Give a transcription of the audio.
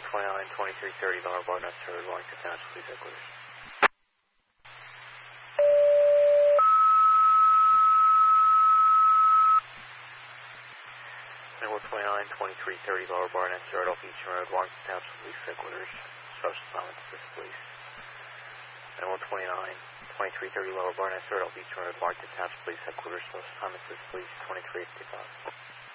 129, 2330, Lower Barnett Road, Warrington Township Police Headquarters. And 129, 2330, Lower Barnett Road, off Eastern Road, Warrington Township Police Headquarters. Special assignment to this police. And 129, 2330, Lower Barnett Road, off Eastern Road, Warrington Township Police Headquarters. Special assignment to this police, 2355.